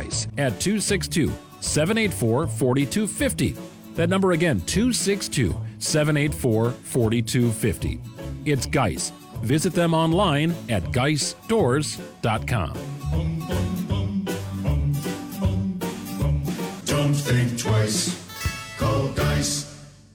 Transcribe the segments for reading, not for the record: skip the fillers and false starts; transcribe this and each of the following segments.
Geis at 262-784-4250. That number again, 262-784-4250. It's Geis. Visit them online at geisdoors.com. Don't think twice. Call Geis.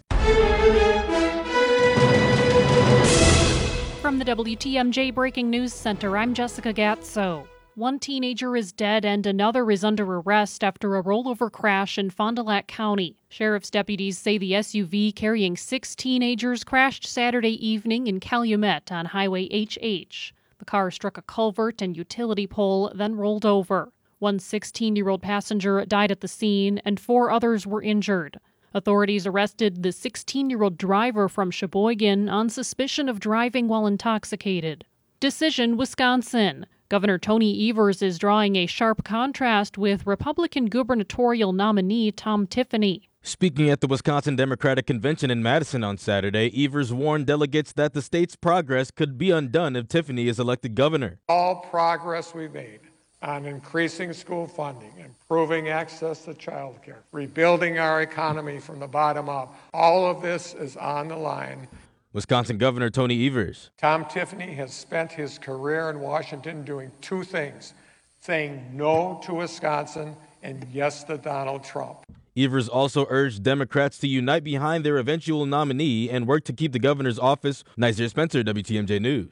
From the WTMJ Breaking News Center, I'm Jessica Gatso. One teenager is dead and another is under arrest after a rollover crash in Fond du Lac County. Sheriff's deputies say the SUV carrying 6 teenagers crashed Saturday evening in Calumet on Highway HH. The car struck a culvert and utility pole, then rolled over. One 16-year-old passenger died at the scene and 4 others were injured. Authorities arrested the 16-year-old driver from Sheboygan on suspicion of driving while intoxicated. Decision, Wisconsin. Governor Tony Evers is drawing a sharp contrast with Republican gubernatorial nominee Tom Tiffany. Speaking at the Wisconsin Democratic Convention in Madison on Saturday, Evers warned delegates that the state's progress could be undone if Tiffany is elected governor. All progress we made on increasing school funding, improving access to child care, rebuilding our economy from the bottom up, all of this is on the line. Wisconsin Governor Tony Evers. Tom Tiffany has spent his career in Washington doing 2 things, saying no to Wisconsin and yes to Donald Trump. Evers also urged Democrats to unite behind their eventual nominee and work to keep the governor's office. Nasir Spencer, WTMJ News.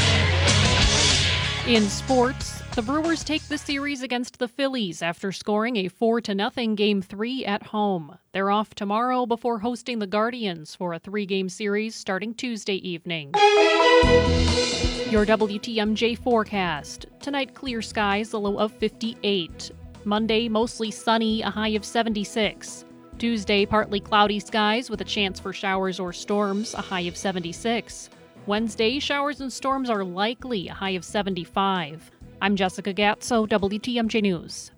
In sports, the Brewers take the series against the Phillies after scoring a 4-0 Game 3 at home. They're off tomorrow before hosting the Guardians for a 3-game series starting Tuesday evening. Your WTMJ forecast. Tonight, clear skies, a low of 58. Monday, mostly sunny, a high of 76. Tuesday, partly cloudy skies with a chance for showers or storms, a high of 76. Wednesday, showers and storms are likely, a high of 75. I'm Jessica Gatso, WTMJ News.